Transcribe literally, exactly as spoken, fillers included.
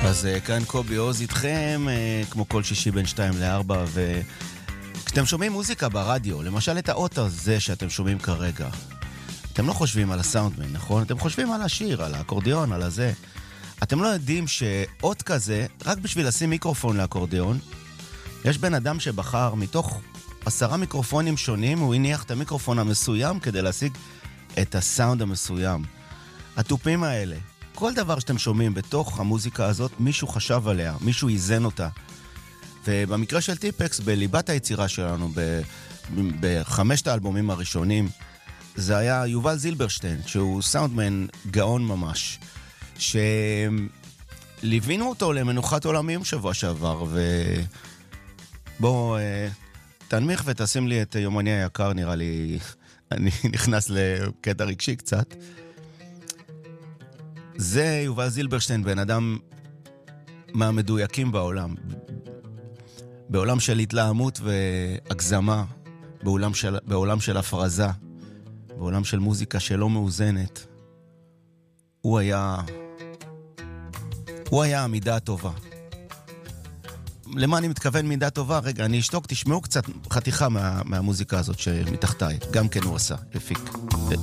אז כאן קובי עוז איתכם, כמו כל שישי בין שתיים לארבע, וכשאתם שומעים מוזיקה ברדיו, למשל את האות הזה שאתם שומעים כרגע, אתם לא חושבים על הסאונדמן, נכון? אתם חושבים על השיר, על האקורדיון, על הזה. אתם לא יודעים שאות כזה, רק בשביל לשים מיקרופון לאקורדיון, יש בן אדם שבחר מתוך עשרה מיקרופונים שונים, הוא הניח את המיקרופון המסוים כדי להשיג את הסאונד המסוים. הטופים האלה, כל דבר שאתם שומעים בתוך המוזיקה הזאת, מישהו חשב עליה, מישהו איזן אותה. ובמקרה של טיפקס, בליבת היצירה שלנו, ב- בחמשת האלבומים הראשונים, זה היה יובל זילברשטיין, שהוא סאונדמן גאון ממש, שליווינו אותו למנוחת עולמים שבוע שעבר, ובוא תנמיך ותשים לי את יומני היקר, נראה לי, אני נכנס לקטע רגשי קצת. זה יובל זילברשטיין, בן אדם מהמדויקים בעולם. בעולם של התלהמות והגזמה, בעולם של, בעולם של הפרזה, בעולם של מוזיקה שלא מאוזנת. הוא היה, הוא היה המידה הטובה. למה אני מתכוון מידה טובה? רגע, אני אשתוק, תשמעו קצת חתיכה מה, מהמוזיקה הזאת שמתחתיי. גם כן הוא עשה, הפיק.